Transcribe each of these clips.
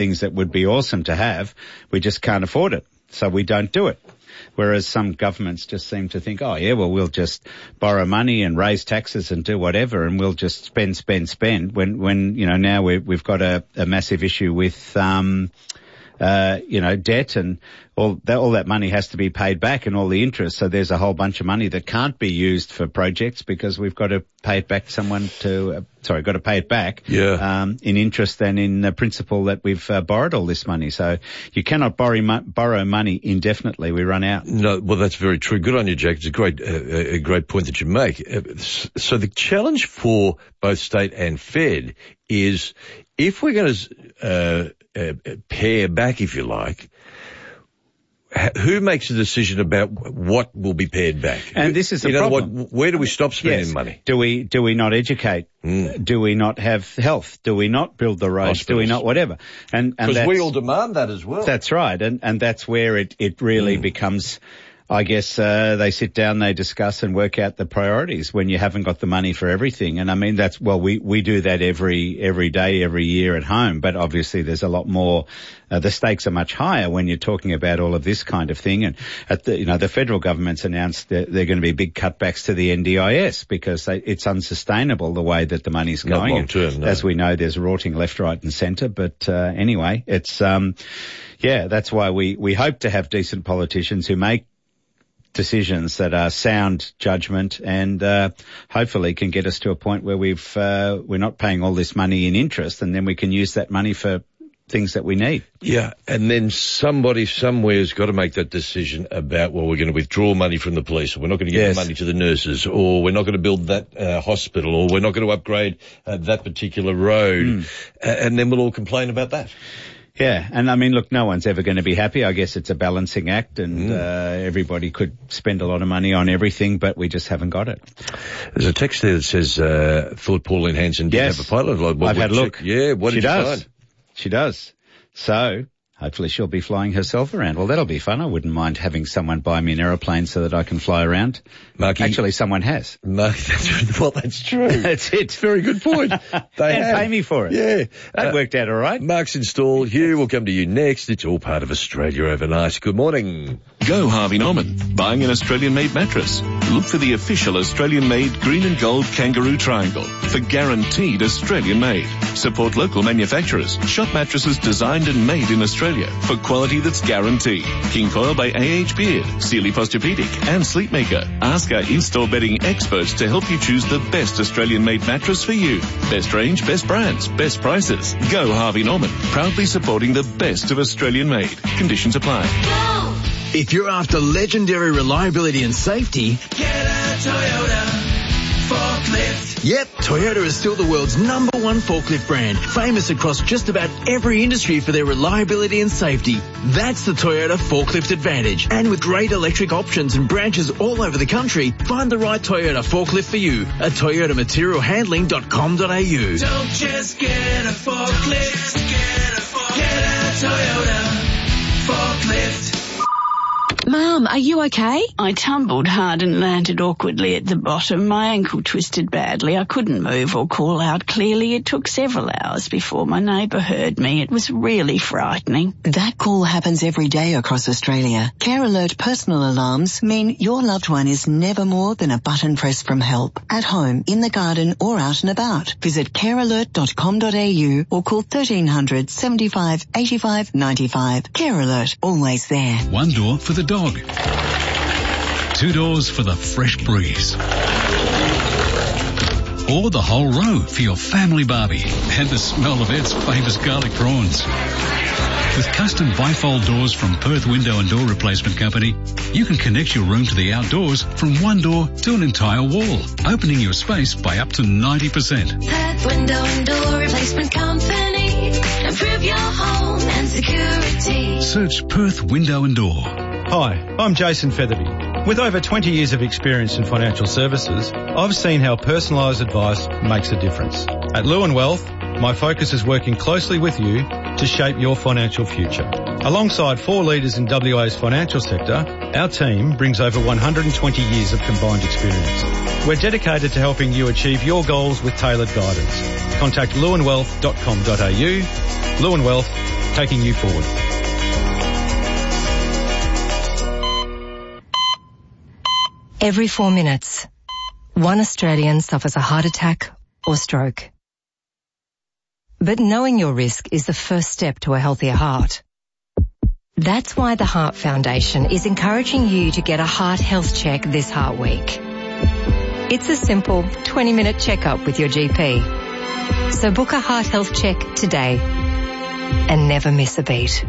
things that would be awesome to have. We just can't afford it, so we don't do it. Whereas some governments just seem to think, oh yeah, well we'll just borrow money and raise taxes and do whatever, and we'll just spend. When now we've got a massive issue with debt, and all that money has to be paid back, and all the interest. So there's a whole bunch of money that can't be used for projects because we've got to pay it back got to pay it back in interest and in principal that we've borrowed all this money. So you cannot borrow money indefinitely. We run out. No, well, that's very true. Good on you, Jack. It's a great point that you make. So the challenge for both state and Fed is if we're going to pare back, if you like, who makes a decision about what will be pared back? And this is the problem. Where do we stop spending money? Do we not educate? Do we not have health? Do we not build the roads? Hospitals. Do we not whatever? And because we all demand that as well. That's right. And that's where it really becomes, I guess, they sit down, they discuss and work out the priorities when you haven't got the money for everything. And I mean, we do that every day, every year at home, but obviously there's a lot more, the stakes are much higher when you're talking about all of this kind of thing. And the federal government's announced that there are going to be big cutbacks to the NDIS because it's unsustainable the way that the money's going. Not long term, no. As we know, there's rorting left, right and centre. But, anyway, it's, that's why we hope to have decent politicians who make decisions that are sound judgment and hopefully can get us to a point where we're not paying all this money in interest, and then we can use that money for things that we need. Yeah, and then somebody somewhere has got to make that decision about, well, we're going to withdraw money from the police, or we're not going to give the money to the nurses, or we're not going to build that hospital, or we're not going to upgrade that particular road, and then we'll all complain about that. Yeah, and I mean, look, no one's ever going to be happy. I guess it's a balancing act, and everybody could spend a lot of money on everything, but we just haven't got it. There's a text there that says, thought Pauline Hanson did have a pilot. I've had a look. Yeah, what did you find? She does. So hopefully she'll be flying herself around. Well, that'll be fun. I wouldn't mind having someone buy me an aeroplane so that I can fly around. Marky, actually, someone has. That's true. That's it. Very good point. They and pay me for it. Yeah. That worked out all right. Mark's installed. Hugh, we'll come to you next. It's all part of Australia overnight. Good morning. Go Harvey Norman. Buying an Australian-made mattress. Look for the official Australian-made green and gold kangaroo triangle for guaranteed Australian-made. Support local manufacturers. Shop mattresses designed and made in Australia for quality that's guaranteed. King Coil by A.H. Beard, Sealy Posturepedic and Sleepmaker. Ask our in-store bedding experts to help you choose the best Australian-made mattress for you. Best range, best brands, best prices. Go Harvey Norman. Proudly supporting the best of Australian-made. Conditions apply. Go! If you're after legendary reliability and safety, get a Toyota forklift. Yep, Toyota is still the world's #1 forklift brand, famous across just about every industry for their reliability and safety. That's the Toyota Forklift Advantage. And with great electric options and branches all over the country, find the right Toyota forklift for you at toyotamaterialhandling.com.au. Don't just get a forklift, get a Toyota forklift. Mum, are you okay? I tumbled hard and landed awkwardly at the bottom. My ankle twisted badly. I couldn't move or call out clearly. It took several hours before my neighbour heard me. It was really frightening. That call happens every day across Australia. Care Alert personal alarms mean your loved one is never more than a button press from help. At home, in the garden or out and about. Visit carealert.com.au or call 1300 75 85 95. Care Alert, always there. One door for the dog. 2 doors for the fresh breeze. Or the whole row for your family barbie and the smell of Ed's famous garlic prawns. With custom bifold doors from Perth Window and Door Replacement Company, you can connect your room to the outdoors from one door to an entire wall, opening your space by up to 90%. Perth Window and Door Replacement Company. Improve your home and security. Search Perth Window and Door. Hi, I'm Jason Featherby. With over 20 years of experience in financial services, I've seen how personalised advice makes a difference. At Lewin Wealth, my focus is working closely with you to shape your financial future. Alongside 4 leaders in WA's financial sector, our team brings over 120 years of combined experience. We're dedicated to helping you achieve your goals with tailored guidance. Contact lewinwealth.com.au. Lewin Wealth, taking you forward. Every 4 minutes, one Australian suffers a heart attack or stroke. But knowing your risk is the first step to a healthier heart. That's why the Heart Foundation is encouraging you to get a heart health check this Heart Week. It's a simple 20-minute checkup with your GP. So book a heart health check today and never miss a beat.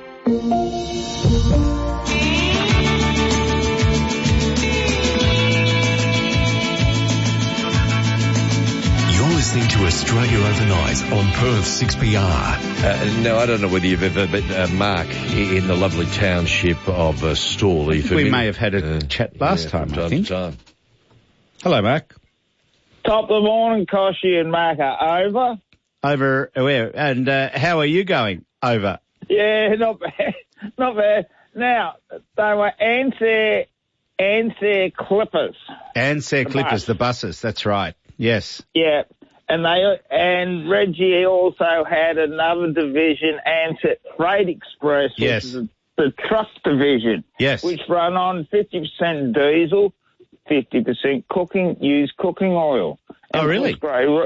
Listening to Australia Overnight on Perth 6PR. No, I don't know whether you've ever met Mark in the lovely township of Stawell. We may have had a chat last time, I think. Hello, Mark. Top of the morning, Koshy and Mark are over. Over where? And how are you going? Over? Yeah, not bad. Not bad. Now, they were Ansett Clippers. Ansett Clippers, the buses, that's right. Yes. Yeah. And Reggie also had another division, Ansett Freight Express, which is the truck division. Yes. Which run on 50% diesel, 50% used cooking oil. Oh, really?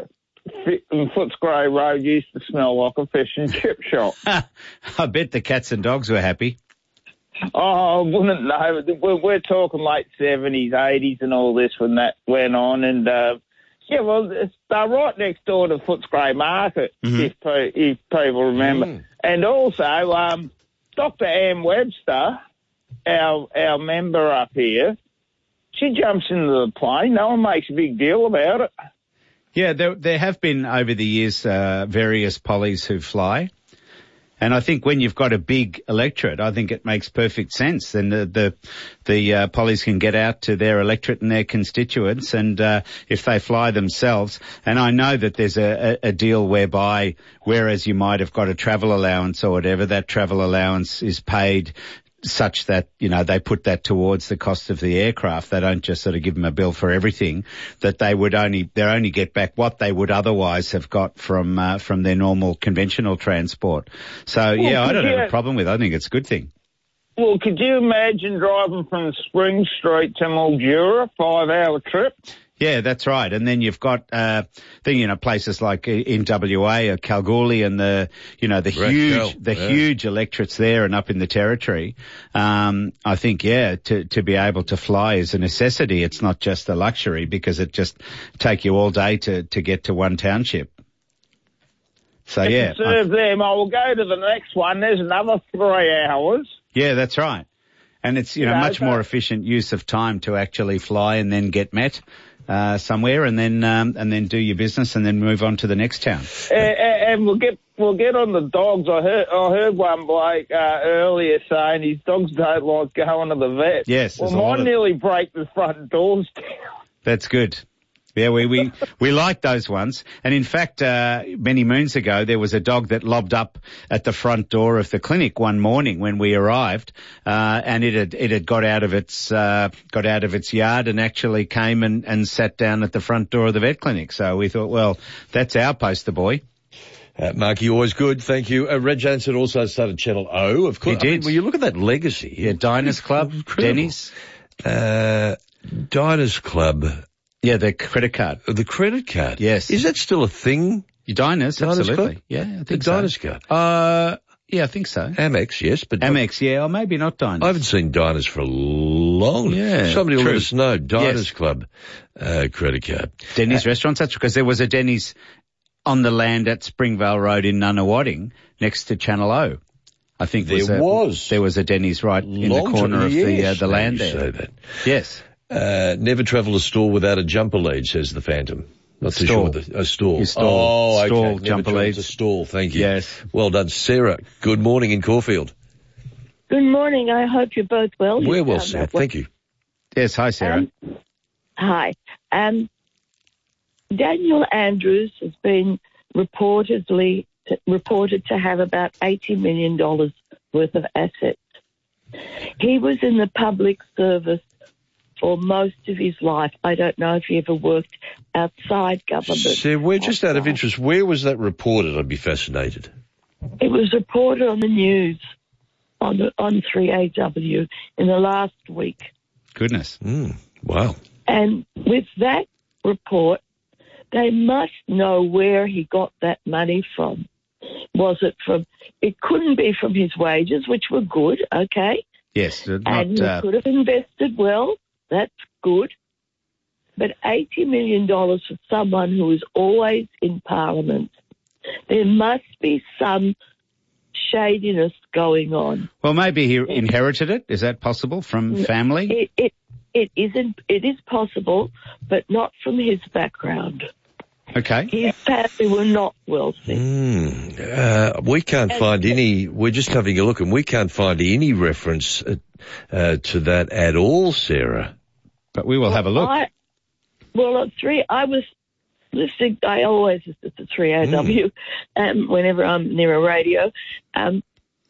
Footscray Road used to smell like a fish and chip shop. I bet the cats and dogs were happy. Oh, I wouldn't know. We're talking late 70s, 80s and all this when that went on. And, yeah, well, they're right next door to Footscray Market, if people remember. And also, Dr. Ann Webster, our member up here, she jumps into the plane. No one makes a big deal about it. Yeah, there have been over the years various pollies who fly. And I think when you've got a big electorate, I think it makes perfect sense. Then the pollies can get out to their electorate and their constituents, and if they fly themselves. And I know that there's a deal whereby, whereas you might have got a travel allowance or whatever, that travel allowance is paid such that, you know, they put that towards the cost of the aircraft. They don't just sort of give them a bill for everything, that they only get back what they would otherwise have got from their normal conventional transport. So, I don't have a problem with it. I think it's a good thing. Well, could you imagine driving from Spring Street to Mildura, 5-hour trip? Yeah, that's right. And then you've got, places like in WA or Kalgoorlie and the huge electorates there and up in the territory. I think, to be able to fly is a necessity. It's not just a luxury because it just take you all day to get to one township. So, to serve them, I will go to the next one. There's another 3 hours. Yeah, that's right. And it's, much more efficient use of time to actually fly and then get met somewhere and then do your business and then move on to the next town. And we'll get on the dogs. I heard one bloke earlier saying his dogs don't like going to the vet. Yes. Well, mine nearly break the front doors down. That's good. Yeah, we like those ones. And in fact, many moons ago, there was a dog that lobbed up at the front door of the clinic one morning when we arrived, and it had got out of its yard and actually came and sat down at the front door of the vet clinic. So we thought, well, that's our poster boy. Marky, always good. Thank you. Reg Ansett also started Channel O, of course. He did. Well, you look at that legacy. Yeah, Diners Club, Denny's. Diners Club. Yeah, the credit card. The credit card? Yes. Is that still a thing? Diners, absolutely. Club? Yeah, I think the Diners card? Yeah, I think so. Amex, yes, but... Amex, yeah, or maybe not Diners. I haven't seen Diners for a long... Yeah, somebody will let us know. Diners Club credit card. Denny's restaurants, that's because there was a Denny's on the land at Springvale Road in Nunawading next to Channel O. I think there was a Denny's right in the corner of the land there. Say that. Yes. Never travel a store without a jumper lead, says the Phantom. Not too sure. A stall. Oh, okay. Stall, jumper leads. A stall, thank you. Yes. Well done. Sarah, good morning in Caulfield. Good morning. I hope you're both well. We're well, Sarah. Thank you. Yes, hi, Sarah. Hi. Daniel Andrews has been reported to have about $80 million worth of assets. He was in the public service for most of his life. I don't know if he ever worked outside government. So we're just out of interest. Where was that reported? I'd be fascinated. It was reported on the news on 3AW in the last week. Goodness. Wow. And with that report, they must know where he got that money from. Was it from, it couldn't be from his wages, which were good, okay? Yes. And he could have invested well, that's good. But $80 million for someone who is always in Parliament, there must be some shadiness going on. Well, maybe he inherited it. Is that possible from family? It is possible, but not from his background. Okay. His family were not wealthy. We can't find any, we're just having a look, and we can't find any reference to that at all, Sarah. But we will have a look. I was listening, I always listen to 3AW whenever I'm near a radio. And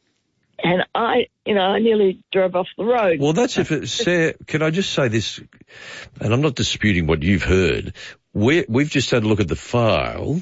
I nearly drove off the road. Well, that's Sarah, can I just say this, and I'm not disputing what you've heard. We've just had a look at the file,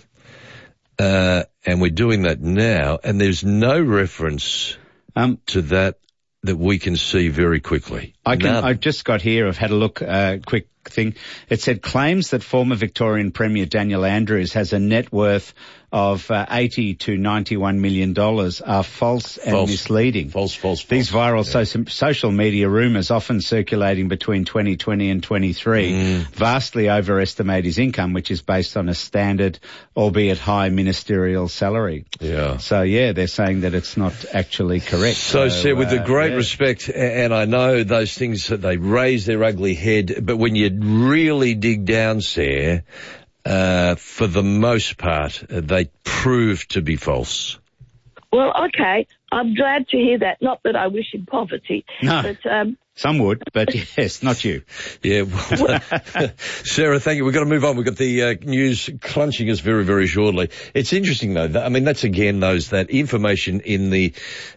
and we're doing that now, and there's no reference to that we can see very quickly. I just got here, I've had a look, quick thing. It said claims that former Victorian Premier Daniel Andrews has a net worth of $80 to $91 million are false and misleading. False. These viral social media rumours, often circulating between 2020 and 23, vastly overestimate his income, which is based on a standard, albeit high, ministerial salary. Yeah. So, they're saying that it's not actually correct. So Sarah, with the great respect, and I know those things that they raise their ugly head, but when you really dig down, Sarah, for the most part, they prove to be false. Well, okay. I'm glad to hear that. Not that I wish him poverty. No. But, some would, but yes, not you. Yeah. Well, Sarah, thank you. We've got to move on. We've got the news crunching us very, very shortly. It's interesting, though. I mean, that's again that information in the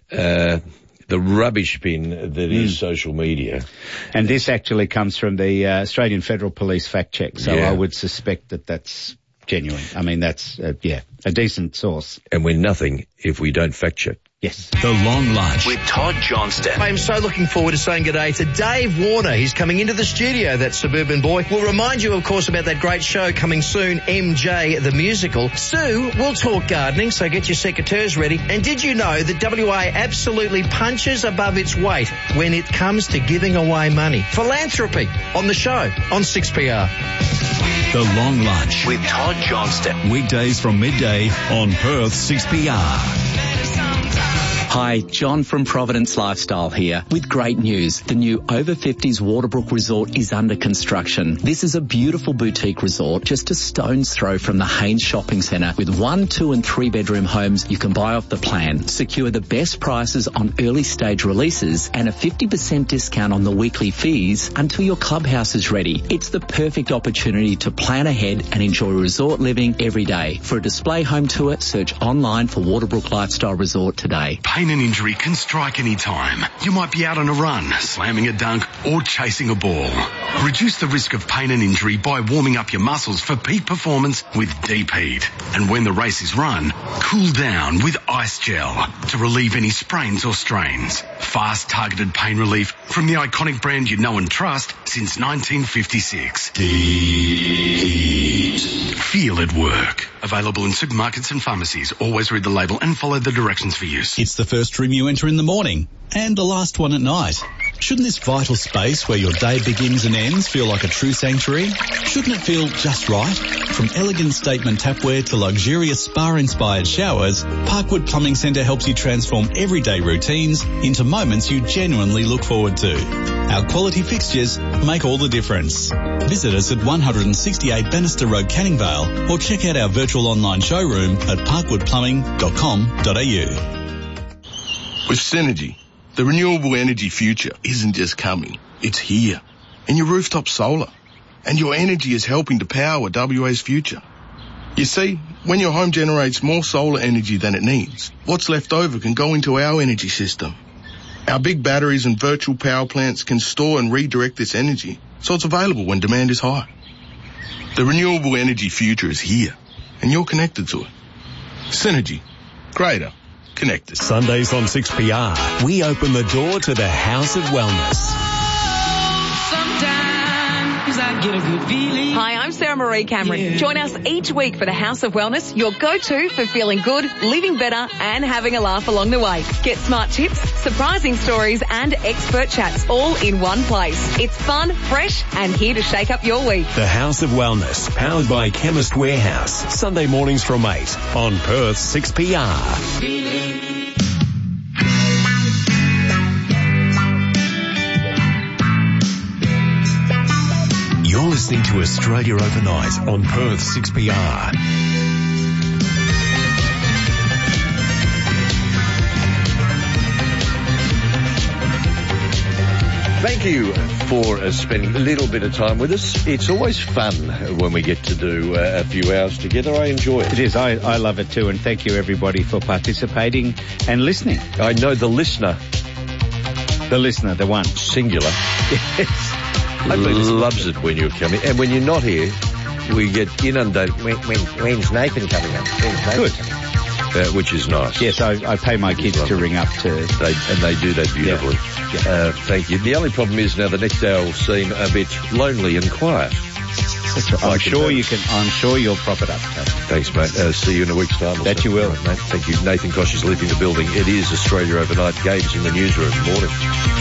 rubbish bin that is social media. And this actually comes from the Australian Federal Police fact check, so I would suspect that that's genuine. I mean, that's, a decent source. And we're nothing if we don't fact check. Yes. The Long Lunch with Todd Johnston. I'm so looking forward to saying good day to Dave Warner. He's coming into the studio, that suburban boy. We'll remind you, of course, about that great show coming soon, MJ the Musical. Sue will talk gardening, so get your secateurs ready. And did you know that WA absolutely punches above its weight when it comes to giving away money? Philanthropy on the show on 6PR. The Long Lunch with Todd Johnston. Weekdays from midday on Perth 6PR. Hi, John from Providence Lifestyle here with great news. The new Over 50s Waterbrook Resort is under construction. This is a beautiful boutique resort just a stone's throw from the Haynes Shopping Centre with 1, 2 and 3 bedroom homes you can buy off the plan. Secure the best prices on early stage releases and a 50% discount on the weekly fees until your clubhouse is ready. It's the perfect opportunity to plan ahead and enjoy resort living every day. For a display home tour, search online for Waterbrook Lifestyle Resort today. Pain and injury can strike any time. You might be out on a run, slamming a dunk, or chasing a ball. Reduce the risk of pain and injury by warming up your muscles for peak performance with Deep Heat. And when the race is run, cool down with Ice Gel to relieve any sprains or strains. Fast, targeted pain relief from the iconic brand you know and trust since 1956. Deep Heat. Feel it work. Available in supermarkets and pharmacies. Always read the label and follow the directions for use. It's the first room you enter in the morning and the last one at night. Shouldn't this vital space where your day begins and ends feel like a true sanctuary? Shouldn't it feel just right? From elegant statement tapware to luxurious spa-inspired showers, Parkwood Plumbing Centre helps you transform everyday routines into moments you genuinely look forward to. Our quality fixtures make all the difference. Visit us at 168 Bannister Road, Canning Vale, or check out our virtual online showroom at parkwoodplumbing.com.au. With Synergy, the renewable energy future isn't just coming, it's here. In your rooftop solar. And your energy is helping to power WA's future. You see, when your home generates more solar energy than it needs, what's left over can go into our energy system. Our big batteries and virtual power plants can store and redirect this energy so it's available when demand is high. The renewable energy future is here, and you're connected to it. Synergy. Greater. Connect us. Sundays on 6PR, we open the door to the House of Wellness. Hi, I'm Sarah Marie Cameron. Join us each week for the House of Wellness, your go-to for feeling good, living better and having a laugh along the way. Get smart tips, surprising stories and expert chats all in one place. It's fun, fresh and here to shake up your week. The House of Wellness, powered by Chemist Warehouse. Sunday mornings from 8 on Perth 6PR. You're listening to Australia Overnight on Perth 6PR. Thank you for spending a little bit of time with us. It's always fun when we get to do a few hours together. I enjoy it. It is. I love it too, and thank you everybody for participating and listening. I know the listener, the one. Singular. Yes. Loves it when you're coming. And when you're not here, we get inundated. When's Nathan coming up? Good. Which is nice. Yes, I pay my kids to ring up to... They do that beautifully. Yeah. Thank you. The only problem is now the next hour will seem a bit lonely and quiet. That's right. I'm sure you'll prop it up. Thanks, mate. See you in a week's time. That you will. Right, mate. Thank you. Nathan Kosh is leaving the building. It is Australia Overnight. Gabe's in the newsroom. Morning.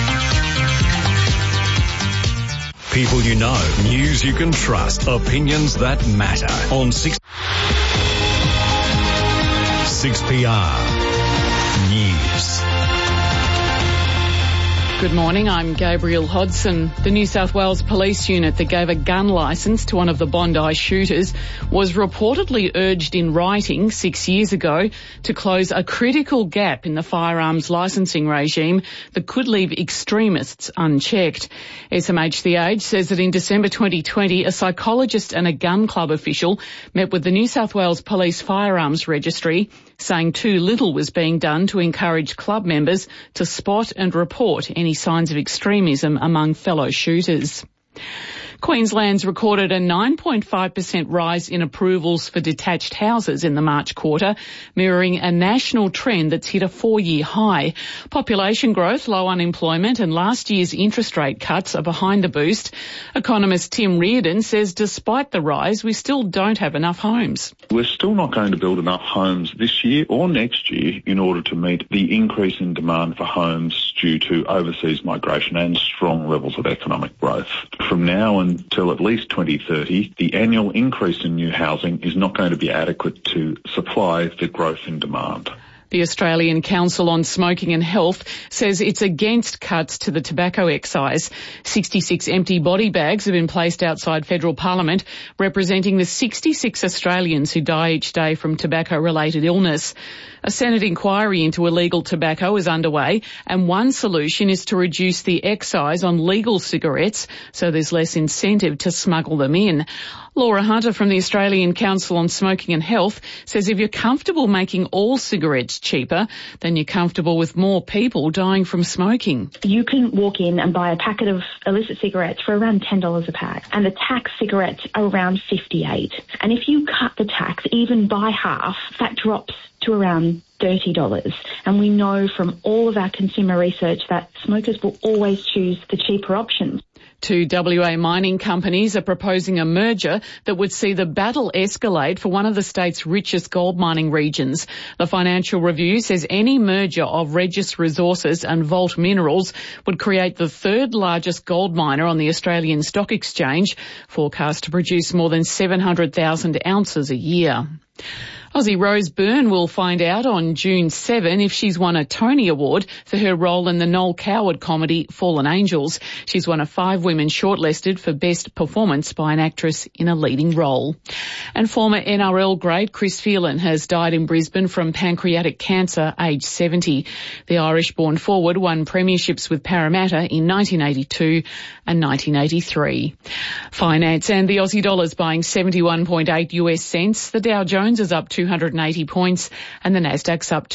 People you know, news you can trust, opinions that matter. On 6PR News. Good morning, I'm Gabrielle Hodson. The New South Wales Police unit that gave a gun licence to one of the Bondi shooters was reportedly urged in writing 6 years ago to close a critical gap in the firearms licensing regime that could leave extremists unchecked. SMH The Age says that in December 2020, a psychologist and a gun club official met with the New South Wales Police Firearms Registry, saying too little was being done to encourage club members to spot and report any signs of extremism among fellow shooters. Queensland's recorded a 9.5% rise in approvals for detached houses in the March quarter, mirroring a national trend that's hit a 4-year high. Population growth, low unemployment and last year's interest rate cuts are behind the boost. Economist Tim Reardon says despite the rise, we still don't have enough homes. We're still not going to build enough homes this year or next year in order to meet the increase in demand for homes due to overseas migration and strong levels of economic growth. From now until at least 2030, the annual increase in new housing is not going to be adequate to supply the growth in demand. The Australian Council on Smoking and Health says it's against cuts to the tobacco excise. 66 empty body bags have been placed outside federal parliament, representing the 66 Australians who die each day from tobacco-related illness. A Senate inquiry into illegal tobacco is underway, and one solution is to reduce the excise on legal cigarettes so there's less incentive to smuggle them in. Laura Hunter from the Australian Council on Smoking and Health says if you're comfortable making all cigarettes cheaper, then you're comfortable with more people dying from smoking. You can walk in and buy a packet of illicit cigarettes for around $10 a pack, and the tax cigarettes are around $58. And if you cut the tax even by half, that drops to around $30. And we know from all of our consumer research that smokers will always choose the cheaper options. Two WA mining companies are proposing a merger that would see the battle escalate for one of the state's richest gold mining regions. The Financial Review says any merger of Regis Resources and Vault Minerals would create the third largest gold miner on the Australian Stock Exchange, forecast to produce more than 700,000 ounces a year. Aussie Rose Byrne will find out on June 7 if she's won a Tony Award for her role in the Noel Coward comedy Fallen Angels. She's one of 5 women shortlisted for Best Performance by an Actress in a Leading Role. And former NRL great Chris Phelan has died in Brisbane from pancreatic cancer, aged 70. The Irish-born forward won premierships with Parramatta in 1982 and 1983. Finance and the Aussie dollar's buying 71.8 US cents. The Dow Jones is up 280 points and the Nasdaq's up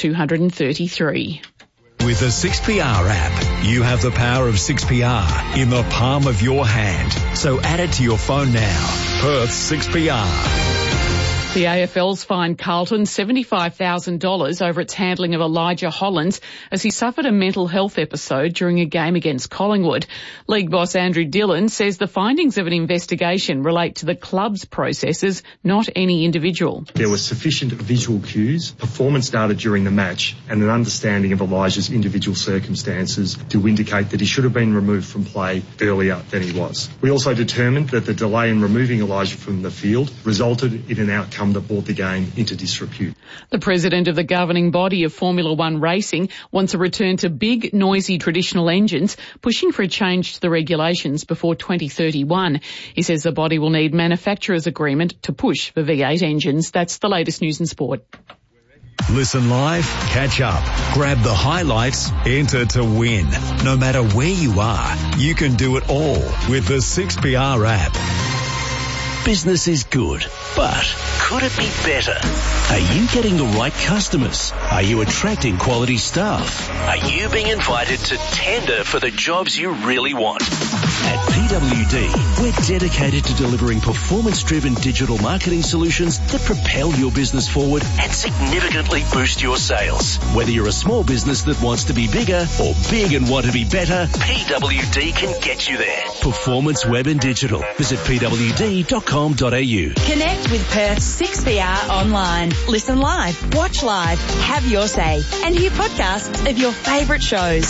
233. With the 6PR app, you have the power of 6PR in the palm of your hand. So add it to your phone now. Perth 6PR. The AFL's fined Carlton $75,000 over its handling of Elijah Hollands as he suffered a mental health episode during a game against Collingwood. League boss Andrew Dillon says the findings of an investigation relate to the club's processes, not any individual. There were sufficient visual cues, performance data during the match, and an understanding of Elijah's individual circumstances to indicate that he should have been removed from play earlier than he was. We also determined that the delay in removing Elijah from the field resulted in an outcome that brought the game into disrepute. The president of the governing body of Formula One racing wants a return to big, noisy traditional engines, pushing for a change to the regulations before 2031. He says the body will need manufacturers' agreement to push for V8 engines. That's the latest news and sport. Listen live, catch up, grab the highlights, enter to win. No matter where you are, you can do it all with the 6PR app. Business is good, but could it be better? Are you getting the right customers? Are you attracting quality staff? Are you being invited to tender for the jobs you really want? At PWD, we're dedicated to delivering performance-driven digital marketing solutions that propel your business forward and significantly boost your sales. Whether you're a small business that wants to be bigger or big and want to be better, PWD can get you there. Performance Web and Digital. Visit pwd.com.au. Connect with Perth's 6PR online. Listen live, watch live, have your say, and hear podcasts of your favourite shows.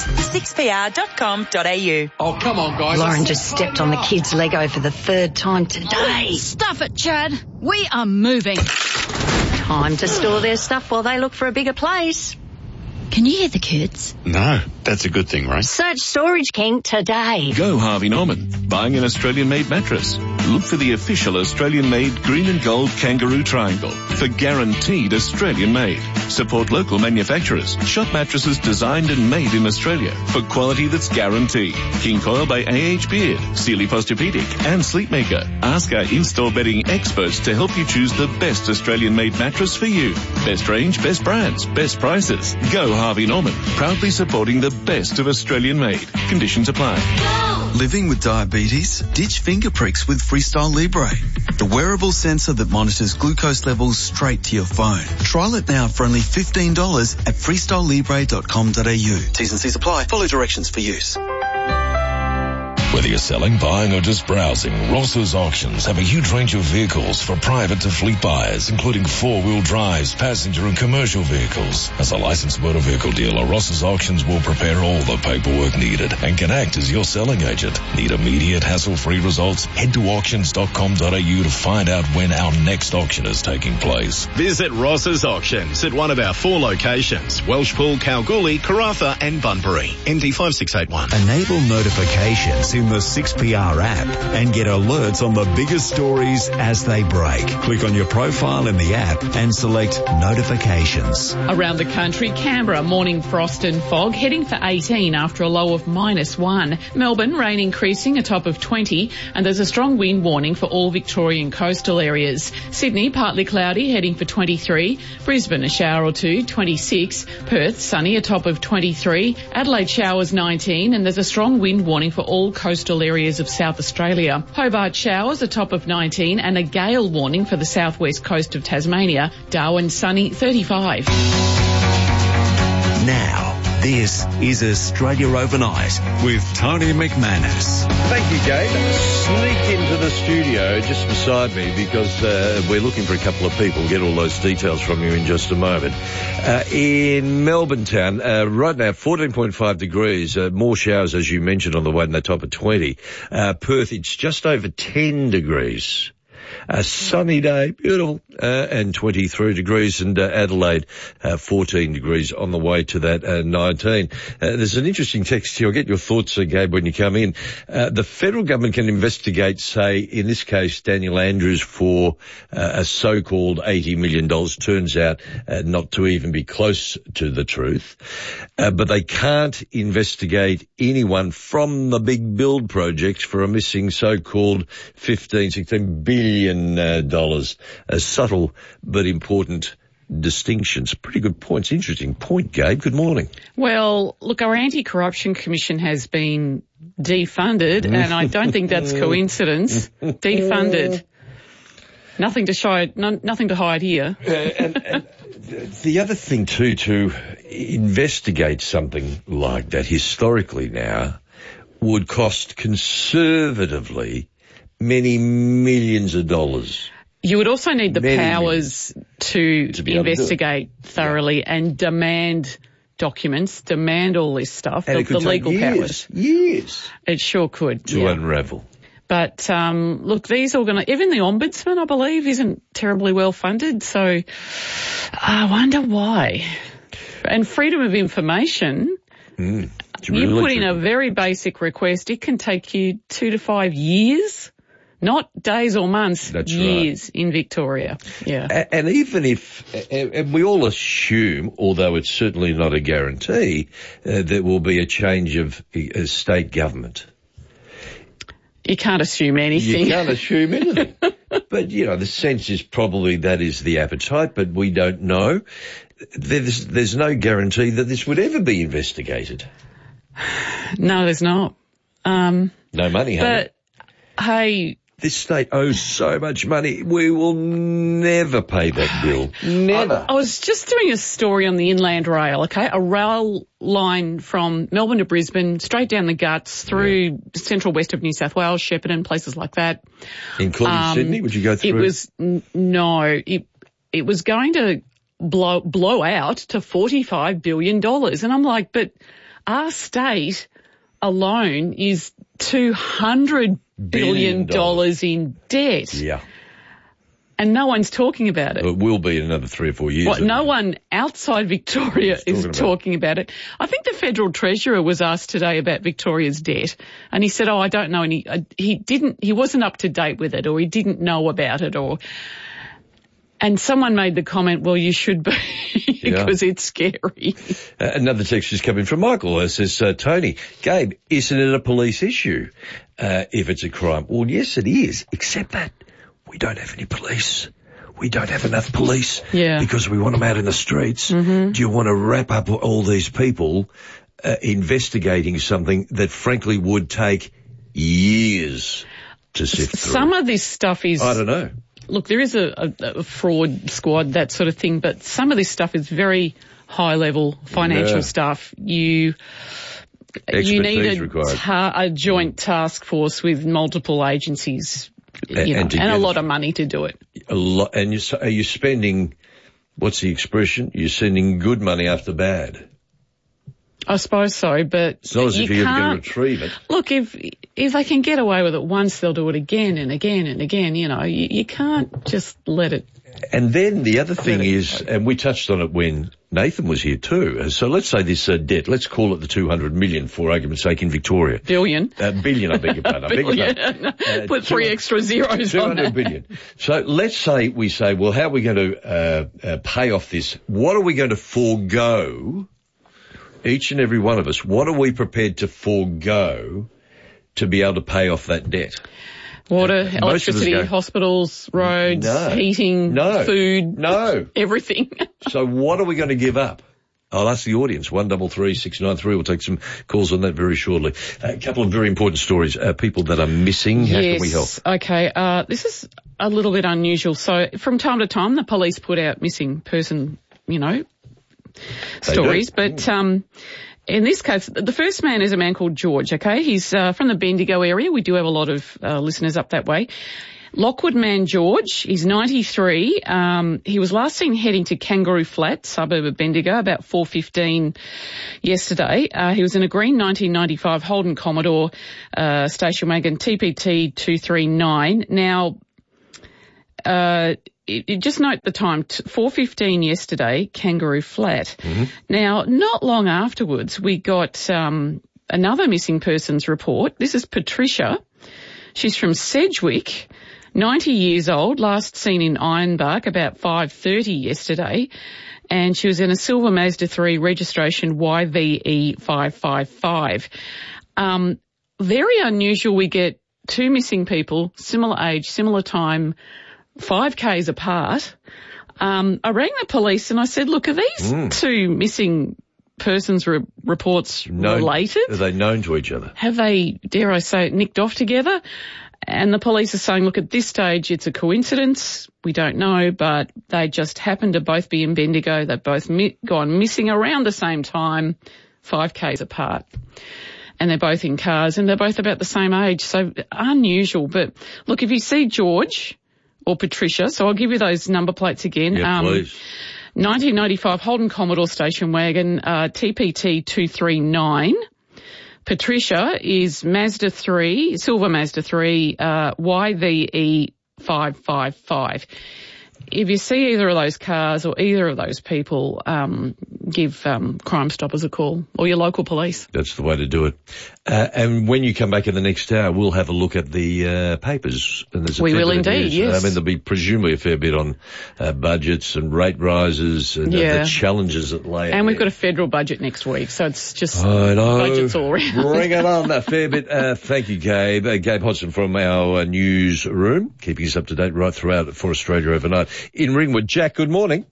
6pr.com.au. Oh, come on, guys. Lauren just stepped on the kids' Lego for the third time today. Stuff it, Chad. We are moving. Time to store their stuff while they look for a bigger place. Can you hear the kids? No, that's a good thing, right? Search Storage King today. Go Harvey Norman. Buying an Australian-made mattress. Look for the official Australian-made green and gold kangaroo triangle for guaranteed Australian-made. Support local manufacturers. Shop mattresses designed and made in Australia for quality that's guaranteed. King Coil by A.H. Beard, Sealy Posturepedic and Sleepmaker. Ask our in-store bedding experts to help you choose the best Australian-made mattress for you. Best range, best brands, best prices. Go Harvey Norman. Proudly supporting the best of Australian-made. Conditions apply. Living with diabetes? Ditch finger pricks with Freestyle Libre, the wearable sensor that monitors glucose levels straight to your phone. Trial it now for only $15 at freestylelibre.com.au. T's and C's apply. Follow directions for use. Whether you're selling, buying, or just browsing, Ross's Auctions have a huge range of vehicles for private to fleet buyers, including four-wheel drives, passenger and commercial vehicles. As a licensed motor vehicle dealer, Ross's Auctions will prepare all the paperwork needed and can act as your selling agent. Need immediate, hassle-free results? Head to auctions.com.au to find out when our next auction is taking place. Visit Ross's Auctions at one of our 4 locations, Welshpool, Kalgoorlie, Karratha and Bunbury. ND5681. Enable notifications in the 6PR app and get alerts on the biggest stories as they break. Click on your profile in the app and select notifications. Around the country, Canberra, morning frost and fog, heading for 18 after a low of -1. Melbourne, rain increasing, a top of 20, and there's a strong wind warning for all Victorian coastal areas. Sydney, partly cloudy, heading for 23. Brisbane, a shower or two, 26. Perth, sunny, a top of 23. Adelaide, showers 19, and there's a strong wind warning for all coastal areas of South Australia. Hobart, showers, a top of 19, and a gale warning for the southwest coast of Tasmania. Darwin, sunny, 35. Now, this is Australia Overnight with Tony McManus. Thank you, Gabe. Sneak into the studio just beside me because we're looking for a couple of people. Get all those details from you in just a moment. In Melbourne town, right now, 14.5 degrees, more showers, as you mentioned, on the way to the top of 20. Perth, it's just over 10 degrees. A sunny day, beautiful, and 23 degrees, and Adelaide, 14 degrees on the way to that 19. There's an interesting text here. I'll get your thoughts, Gabe, when you come in. The federal government can investigate, say, in this case, Daniel Andrews for a so-called $80 million. Turns out not to even be close to the truth. But they can't investigate anyone from the big build projects for a missing so-called $16 billion. A subtle but important distinctions. Pretty good points. Interesting point, Gabe. Good morning. Well, look, our Anti-Corruption Commission has been defunded, and I don't think that's coincidence. Defunded. Nothing to hide here. And the other thing too, to investigate something like that historically now would cost conservatively many millions of dollars. You would also need the powers to investigate thoroughly and demand documents, demand all this stuff, and the legal powers. Years. It sure could. To unravel. But, look, these even the Ombudsman, I believe, isn't terribly well funded, so I wonder why. And freedom of information, you put in a very basic request, it can take you 2 to 5 years. Not days or months, years in Victoria. Yeah. And even if, and we all assume, although it's certainly not a guarantee, there will be a change of state government. You can't assume anything. You can't assume anything. But, the sense is probably that is the appetite, but we don't know. There's no guarantee that this would ever be investigated. No, there's not. No money, but, hey... This state owes so much money. We will never pay that bill. Never. I was just doing a story on the Inland Rail, okay? A rail line from Melbourne to Brisbane, straight down the guts, through central west of New South Wales, Shepparton, places like that. Including Sydney? Would you go through? It was, no. It was going to blow out to $45 billion. And I'm like, but our state alone is $200 billion in debt. Yeah. And no one's talking about it. It will be in another 3 or 4 years. No one outside Victoria is talking about it. I think the Federal Treasurer was asked today about Victoria's debt, and he said, I don't know any, he wasn't up to date with it, or he didn't know about it, and someone made the comment, well, you should be, because it's scary. Another text is coming from Michael. It says, Tony, Gabe, isn't it a police issue if it's a crime? Well, yes, it is, except that we don't have any police. We don't have enough police because we want them out in the streets. Mm-hmm. Do you want to wrap up all these people investigating something that, frankly, would take years to sift through? Some of this stuff is... I don't know. Look, there is a fraud squad, that sort of thing, but some of this stuff is very high-level financial stuff. You need a joint task force with multiple agencies, and a lot of money to do it. A lot, and are you spending, what's the expression? You're sending good money after bad. I suppose so, but it's not as if you're going to retrieve it. Look, if they can get away with it once, they'll do it again and again and again. You can't just let it. And then the other thing is, and we touched on it when Nathan was here too. So let's say this debt, let's call it the 200 million for argument's sake in Victoria. Billion, I beg your pardon. Put 3 extra zeros on that. 200 billion. So let's say we say, well, how are we going to pay off this? What are we going to forego? Each and every one of us, what are we prepared to forego to be able to pay off that debt? Water, electricity, hospitals, roads, heating, food, everything. So what are we going to give up? I'll ask the audience, 133 693. We'll take some calls on that very shortly. A couple of very important stories. People that are missing, how can we help? Okay, this is a little bit unusual. So from time to time, the police put out missing person, stories, but in this case, the first man is a man called George, okay? He's from the Bendigo area. We do have a lot of listeners up that way. Lockwood man George, he's 93. He was last seen heading to Kangaroo Flat, suburb of Bendigo, about 4:15 yesterday. He was in a green 1995 Holden Commodore station wagon TPT 239. Now, just note the time, 4:15 yesterday, Kangaroo Flat. Mm-hmm. Now, not long afterwards, we got another missing persons report. This is Patricia. She's from Sedgwick, 90 years old, last seen in Ironbark about 5:30 yesterday, and she was in a silver Mazda 3 registration YVE 555. Very unusual. We get 2 missing people, similar age, similar time, 5 Ks apart. I rang the police and I said, look, are these 2 missing persons reports related? Are they known to each other? Have they, dare I say, nicked off together? And the police are saying, look, at this stage, it's a coincidence. We don't know, but they just happen to both be in Bendigo. They've both gone missing around the same time, 5 k's apart. And they're both in cars, and they're both about the same age. So unusual. But look, if you see George or Patricia, so I'll give you those number plates again. Yeah, please. 1995 Holden Commodore station wagon, TPT 239. Patricia is Mazda 3, silver Mazda 3, YVE 555. If you see either of those cars or either of those people, give Crime Stoppers a call or your local police. That's the way to do it. And when you come back in the next hour, we'll have a look at the papers. And we will indeed, yes. I mean, there'll be presumably a fair bit on budgets and rate rises and the challenges that lay And ahead. we've got a federal budget next week, so it's just I know. budgets all around. Bring it on, a fair bit. Thank you, Gabe. Gabe Hodson from our newsroom, keeping us up to date right throughout for Australia overnight. In Ringwood, Jack, good morning.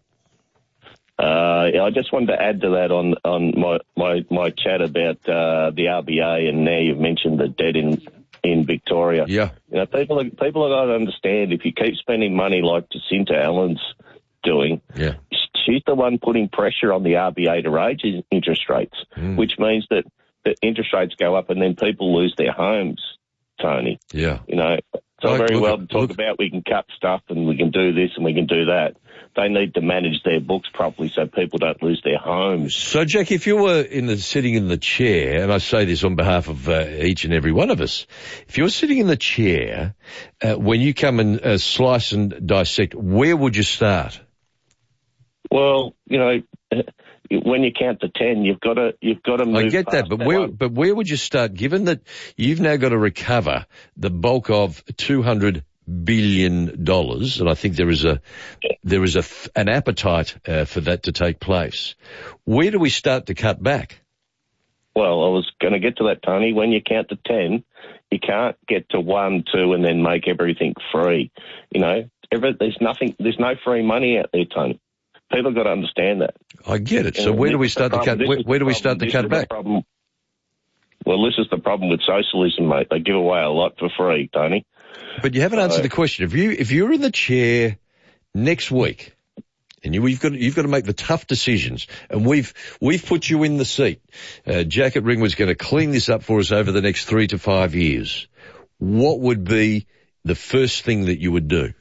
I just wanted to add to that on my chat about the RBA, and now you've mentioned the debt in Victoria. Yeah. You know, people are got to understand, if you keep spending money like Jacinta Allen's doing, she's the one putting pressure on the RBA to raise interest rates, which means that the interest rates go up and then people lose their homes, Tony. Yeah. You know, it's all very well to talk about we can cut stuff and we can do this and we can do that. They need to manage their books properly so people don't lose their homes. So, Jack, if you were sitting in the chair, and I say this on behalf of each and every one of us, if you're sitting in the chair, when you come and slice and dissect, where would you start? Well, you know, when you count to 10, you've got to move. I get that, but where would you start? Given that you've now got to recover the bulk of $200 billion, and I think there is an appetite for that to take place. Where do we start to cut back? Well, I was going to get to that, Tony. When you count to 10, you can't get to 1, 2, and then make everything free. You know, there's no free money out there, Tony. People got to understand that. I get it. So where do we start to cut? Where do we start to cut back? Well, this is the problem with socialism, mate. They give away a lot for free, Tony. But you haven't answered the question. If you're in the chair next week, and you've got to make the tough decisions, and we've put you in the seat. Jack at Ringwood's going to clean this up for us over the next 3 to 5 years. What would be the first thing that you would do?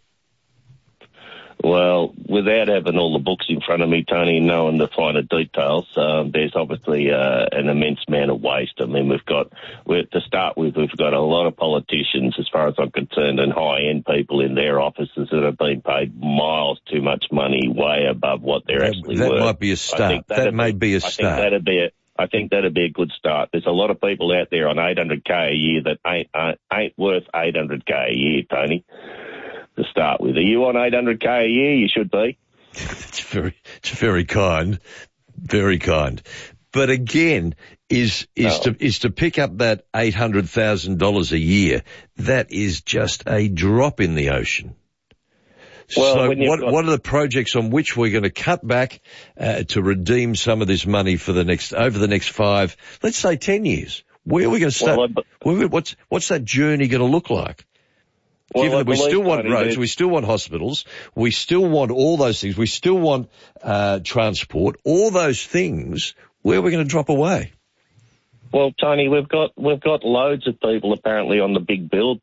Well, without having all the books in front of me, Tony, and knowing the finer details, there's obviously an immense amount of waste. I mean, to start with, we've got a lot of politicians, as far as I'm concerned, and high-end people in their offices that have been paid miles too much money, way above what they're actually worth. That might be a start. That may be a start. I think that'd be a good start. There's a lot of people out there on $800K a year that ain't worth $800K a year, Tony. To start with, are you on $800K a year? You should be. It's very kind, very kind. But again, is to pick up that $800,000 a year. That is just a drop in the ocean. Well, so what are the projects on which we're going to cut back to redeem some of this money for over the next 5, let's say 10 years? Where are we going to start? What's that journey going to look like? Given that we still want roads, we still want hospitals, we still want all those things, we still want transport, all those things, where are we going to drop away? Well, Tony, we've got loads of people apparently on the big build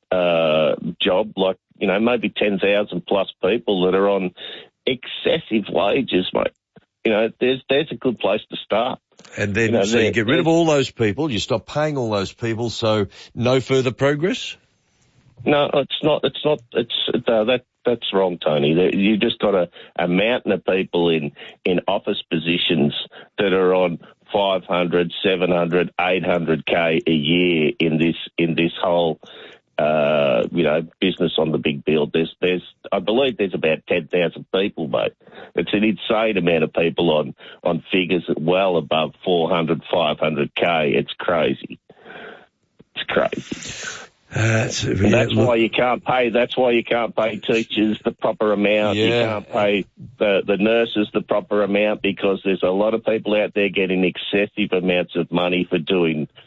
job, like, you know, maybe 10,000 plus people that are on excessive wages, mate. You know, there's a good place to start. And then, you get rid of all those people, you stop paying all those people, so no further progress? No, it's not. That's wrong, Tony. You just got a mountain of people in office positions that are on 500, 700, 800K a year in this whole business on the big build. I believe there's about 10,000 people, mate. It's an insane amount of people on figures well above 400, 500K. It's crazy. It's crazy. That's why you can't pay. That's why you can't pay teachers the proper amount. You can't pay the nurses the proper amount, because there's a lot of people out there getting excessive amounts of money for doing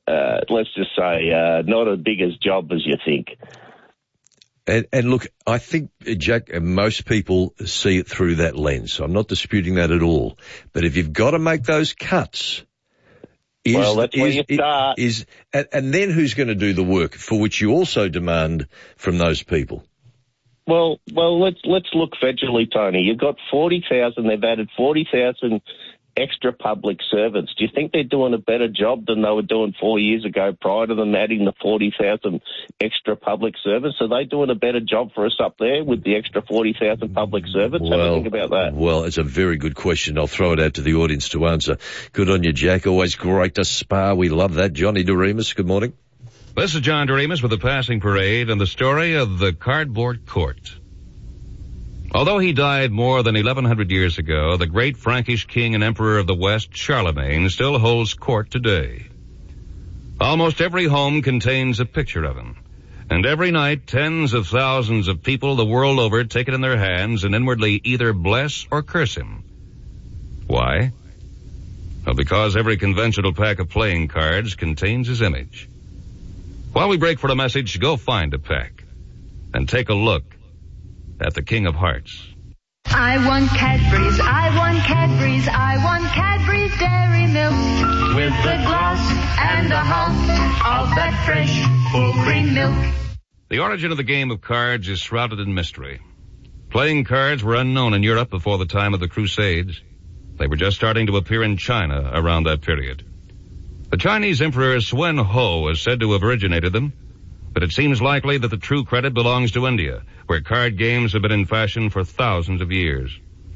let's just say, not as big as job as you think. And look, I think, Jack, most people see it through that lens. So I'm not disputing that at all. But if you've got to make those cuts, that's where you start. And then who's going to do the work for which you also demand from those people? Well, let's look federally, Tony. You've got 40,000. They've added 40,000 extra public servants. Do you think they're doing a better job than they were doing 4 years ago prior to them adding the 40,000 extra public servants? Are they doing a better job for us up there with the extra 40,000 public servants? Have a think about that. Well, it's a very good question. I'll throw it out to the audience to answer. Good on you, Jack. Always great to spar. We love that. Johnny Doremus, good morning. This is John Doremus with the Passing Parade and the story of the Cardboard Court. Although he died more than 1,100 years ago, the great Frankish king and emperor of the West, Charlemagne, still holds court today. Almost every home contains a picture of him, and every night tens of thousands of people the world over take it in their hands and inwardly either bless or curse him. Why? Well, because every conventional pack of playing cards contains his image. While we break for a message, go find a pack and take a look at the King of Hearts. I want Cadbury's, I want Cadbury's, I want Cadbury's Dairy Milk with a glass and a half of that fresh full cream milk. The origin of the game of cards is shrouded in mystery. Playing cards were unknown in Europe before the time of the Crusades. They were just starting to appear in China around that period. The Chinese Emperor Suen Ho is said to have originated them, but it seems likely that the true credit belongs to India, where card games have been in fashion for thousands of years.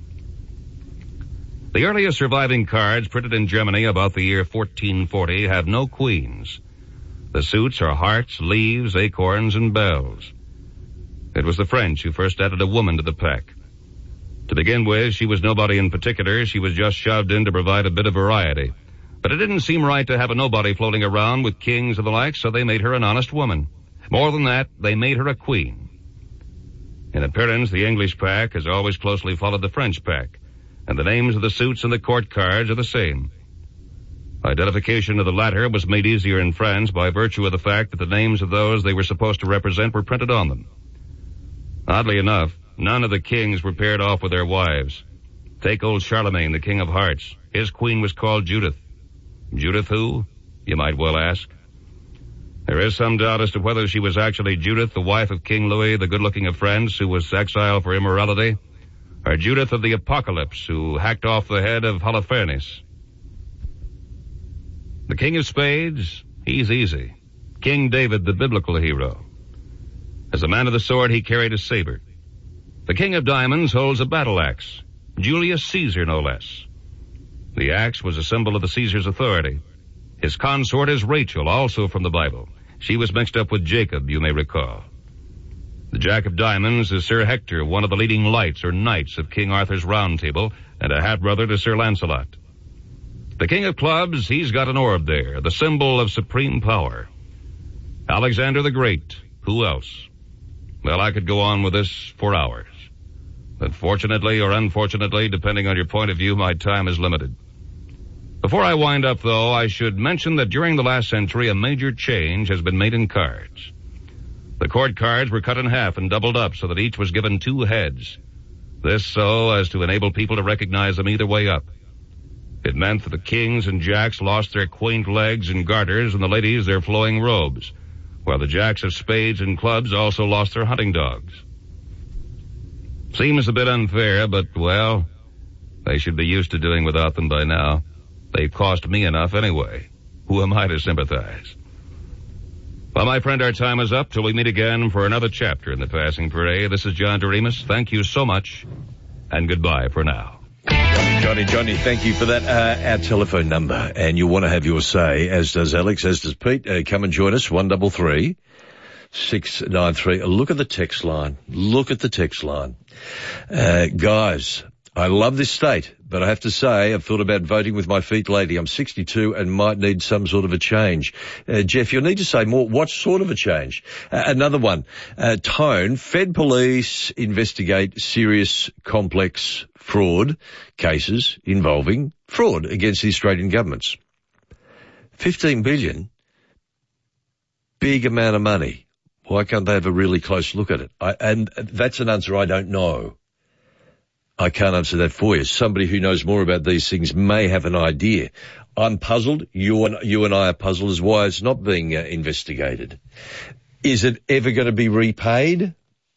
The earliest surviving cards printed in Germany about the year 1440 have no queens. The suits are hearts, leaves, acorns, and bells. It was the French who first added a woman to the pack. To begin with, she was nobody in particular. She was just shoved in to provide a bit of variety. But it didn't seem right to have a nobody floating around with kings and the like, so they made her an honest woman. More than that, they made her a queen. In appearance, the English pack has always closely followed the French pack, and the names of the suits and the court cards are the same. Identification of the latter was made easier in France by virtue of the fact that the names of those they were supposed to represent were printed on them. Oddly enough, none of the kings were paired off with their wives. Take old Charlemagne, the King of Hearts. His queen was called Judith. Judith who? You might well ask. There is some doubt as to whether she was actually Judith, the wife of King Louis, the good-looking of France, who was exiled for immorality, or Judith of the Apocalypse, who hacked off the head of Holofernes. The King of Spades, he's easy. King David, the biblical hero. As a man of the sword, he carried a saber. The King of Diamonds holds a battle axe. Julius Caesar, no less. The axe was a symbol of the Caesar's authority. His consort is Rachel, also from the Bible. She was mixed up with Jacob, you may recall. The Jack of Diamonds is Sir Hector, one of the leading lights or knights of King Arthur's Round Table, and a half-brother to Sir Lancelot. The King of Clubs, he's got an orb there, the symbol of supreme power. Alexander the Great, who else? Well, I could go on with this for hours. But fortunately or unfortunately, depending on your point of view, my time is limited. Before I wind up, though, I should mention that during the last century, a major change has been made in cards. The court cards were cut in half and doubled up so that each was given two heads. This so as to enable people to recognize them either way up. It meant that the kings and jacks lost their quaint legs and garters and the ladies their flowing robes, while the jacks of spades and clubs also lost their hunting dogs. Seems a bit unfair, but, well, they should be used to doing without them by now. They cost me enough anyway. Who am I to sympathize? Well, my friend, our time is up till we meet again for another chapter in the Passing Parade. This is John Doremus. Thank you so much, and goodbye for now. Johnny, thank you for that. Our telephone number, and you'll want to have your say, as does Alex, as does Pete. Come and join us, 133 693. Look at the text line. Guys, I love this state, but I have to say I've thought about voting with my feet lately. I'm 62 and might need some sort of a change. Jeff, you'll need to say more. What sort of a change? Another one. Tone, Fed police investigate serious complex fraud cases involving fraud against the Australian governments. $15 billion big amount of money. Why can't they have a really close look at it? And that's an answer I don't know. I can't answer that for you. Somebody who knows more about these things may have an idea. I'm puzzled. You and I are puzzled as why it's not being investigated. Is it ever going to be repaid?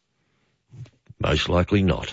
Most likely not.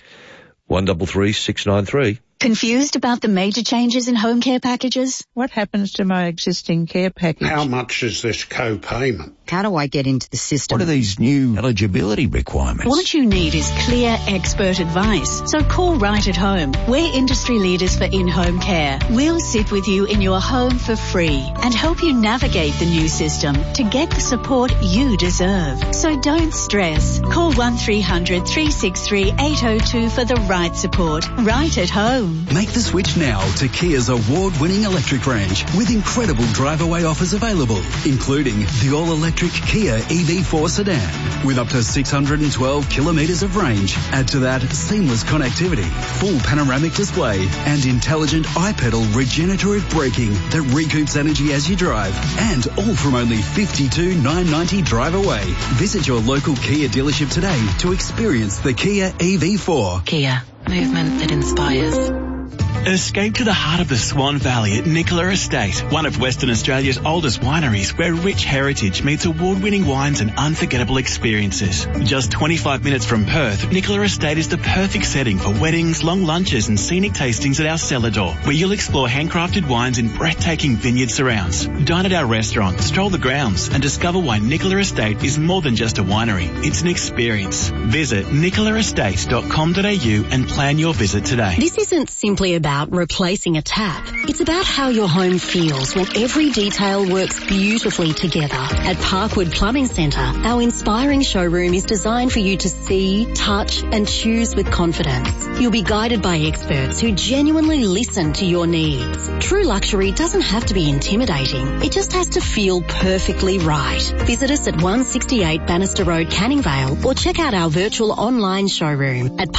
133 693. Confused about the major changes in home care packages? What happens to my existing care package? How much is this co-payment? How do I get into the system? What are these new eligibility requirements? What you need is clear expert advice. So call Right at Home. We're industry leaders for in-home care. We'll sit with you in your home for free and help you navigate the new system to get the support you deserve. So don't stress. Call 1300 363 802 for the right support. Right at Home. Make the switch now to Kia's award-winning electric range with incredible drive-away offers available, including the all-electric Kia EV4 sedan with up to 612 kilometres of range. Add to that seamless connectivity, full panoramic display and intelligent iPedal regenerative braking that recoups energy as you drive, and all from only $52,990 drive away. Visit your local Kia dealership today to experience the Kia EV4. Kia. Movement that inspires. Escape to the heart of the Swan Valley at Nicola Estate, one of Western Australia's oldest wineries where rich heritage meets award-winning wines and unforgettable experiences. Just 25 minutes from Perth, Nicola Estate is the perfect setting for weddings, long lunches and scenic tastings at our cellar door, where you'll explore handcrafted wines in breathtaking vineyard surrounds. Dine at our restaurant, stroll the grounds and discover why Nicola Estate is more than just a winery. It's an experience. Visit nicolaestate.com.au and plan your visit today. This isn't simply about replacing a tap. It's about how your home feels when every detail works beautifully together. At Parkwood Plumbing Centre, our inspiring showroom is designed for you to see, touch and choose with confidence. You'll be guided by experts who genuinely listen to your needs. True luxury doesn't have to be intimidating. It just has to feel perfectly right. Visit us at 168 Bannister Road, Canning Vale, or check out our virtual online showroom at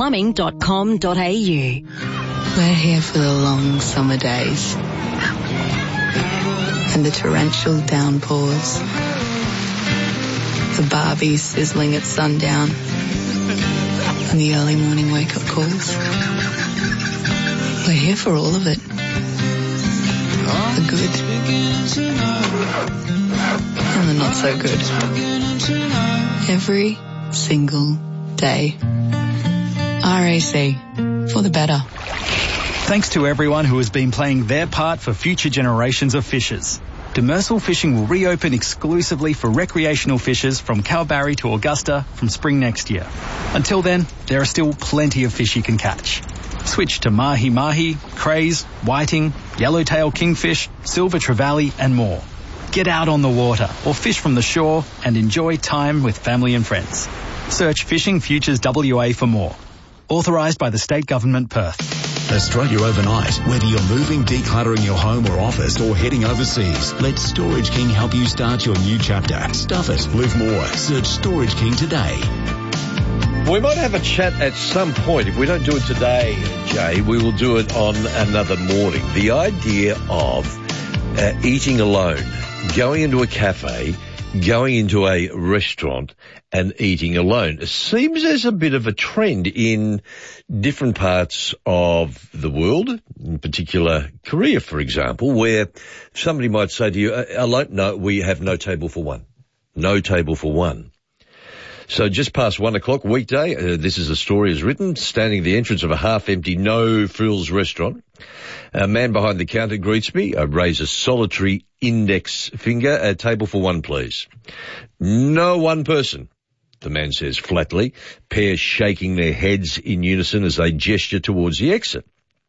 parkwoodplumbing.com.au. We're here for the long summer days and the torrential downpours, the barbie sizzling at sundown and the early morning wake-up calls. We're here for all of it. The good and the not so good. Every single day. RAC, for the better. Thanks to everyone who has been playing their part for future generations of fishers. Demersal Fishing will reopen exclusively for recreational fishers from Kalbarri to Augusta from spring next year. Until then, there are still plenty of fish you can catch. Switch to mahi-mahi, crays, whiting, yellowtail kingfish, silver trevally and more. Get out on the water or fish from the shore and enjoy time with family and friends. Search Fishing Futures WA for more. Authorised by the State Government, Perth. Australia overnight. Whether you're moving, decluttering your home or office, or heading overseas, let Storage King help you start your new chapter. Stuff it. Live more. Search Storage King today. We might have a chat at some point. If we don't do it today, Jay, we will do it on another morning. The idea of eating alone, going into a cafe, going into a restaurant and eating alone. It seems there's a bit of a trend in different parts of the world, in particular Korea, for example, where somebody might say to you, alone, no, we have no table for one. No table for one. So just past 1 o'clock weekday, this is a story as written, standing at the entrance of a half-empty No Frills restaurant. A man behind the counter greets me. I raise a solitary index finger. A table for one, please. No one person, the man says flatly, pairs shaking their heads in unison as they gesture towards the exit.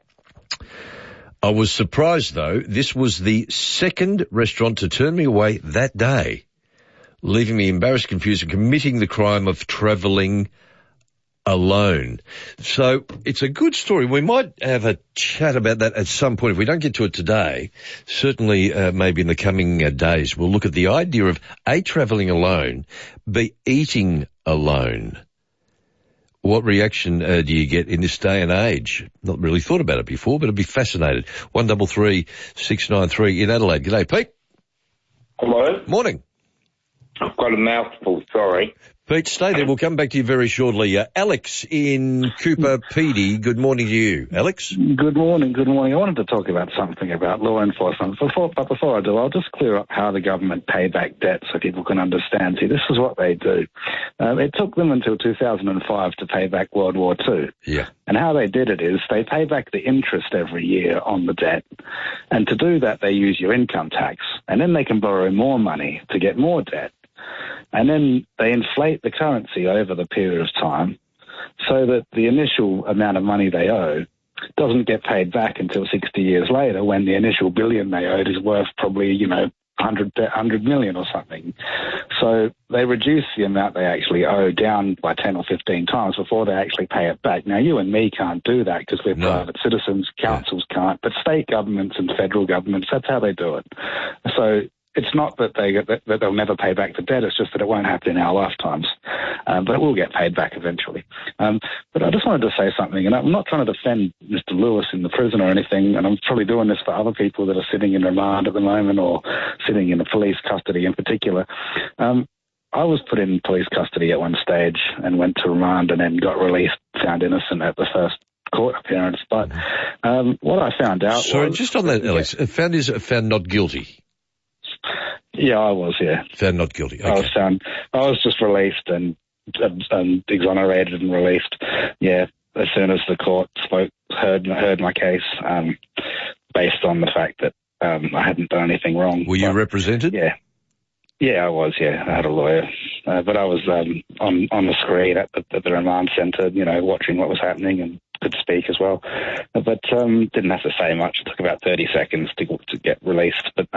I was surprised, though. This was the second restaurant to turn me away that day, leaving me embarrassed, confused, and committing the crime of travelling alone. So it's a good story. We might have a chat about that at some point. If we don't get to it today, certainly maybe in the coming days, we'll look at the idea of A, travelling alone, B, eating alone. What reaction do you get in this day and age? Not really thought about it before, but I'd be fascinated. 133 693 in Adelaide. G'day, Pete. Hello. Morning. I've got a mouthful, sorry. Pete, stay there. We'll come back to you very shortly. Alex in Cooper Pedy, good morning to you. Alex? Good morning. I wanted to talk about something about law enforcement. But before I do, I'll just clear up how the government pay back debt so people can understand. See, this is what they do. It took them until 2005 to pay back World War II. Yeah. And how they did it is they pay back the interest every year on the debt. And to do that, they use your income tax. And then they can borrow more money to get more debt. And then they inflate the currency over the period of time so that the initial amount of money they owe doesn't get paid back until 60 years later when the initial billion they owed is worth probably, 100 million or something. So they reduce the amount they actually owe down by 10 or 15 times before they actually pay it back. Now, you and me can't do that because we're private citizens, councils can't, but state governments and federal governments, that's how they do it. So it's not that they'll never pay back the debt, it's just that it won't happen in our lifetimes. But it will get paid back eventually. But I just wanted to say something, and I'm not trying to defend Mr. Lewis in the prison or anything, and I'm probably doing this for other people that are sitting in remand at the moment or sitting in the police custody in particular. I was put in police custody at one stage and went to remand and then got released, found innocent at the first court appearance. But what I found out was... just on that, Alex, found not guilty. Yeah, I was, yeah. Found not guilty. Okay. I was just released and exonerated and released, yeah, as soon as the court heard my case, based on the fact that I hadn't done anything wrong. Were you represented? Yeah. Yeah, I was, yeah. I had a lawyer. But I was on the screen at the remand centre, watching what was happening and could speak as well. But didn't have to say much. It took about 30 seconds to get released. But,